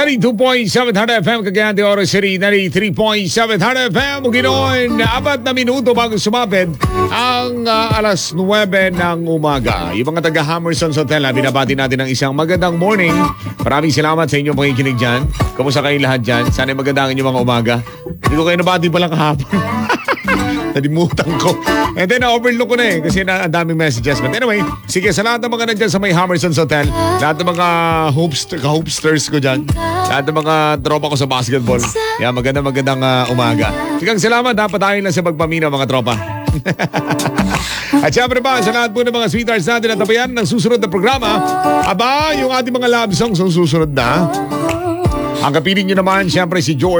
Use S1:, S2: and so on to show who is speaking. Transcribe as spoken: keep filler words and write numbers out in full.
S1: ninety-two point seven Hard F M, Cagayan de Oro City, ninety-three point seven Hard F M. Ginoon, apat na minuto bago sumapit ang uh, alas nuwebe ng umaga. Yung mga taga Hammerson's Hotel, binabati natin ng isang magandang morning. Maraming salamat sa inyong pakikinig dyan. Kamusta kayong lahat dyan? Sana'y maganda ang inyong mga umaga. Hindi ko kayo nabati palang kahapon. Nalimutan ko. And then na-overlook ko na eh kasi na, ang daming messages. But anyway, sige, sa lahat ng mga nandyan sa may Hammerson's Hotel, lahat ng mga hopester, ka-hopesters ko dyan, lahat ng mga tropa ko sa basketball, yan, magandang magandang uh, umaga. Sigang salamat, dapat tayo lang sa pagpamina mga tropa. At syempre ba, sa lahat po ng mga sweethearts natin at tabayan ng susunod na programa, aba, yung ating mga love songs ang susunod na. Ang kapiling nyo naman, syempre si George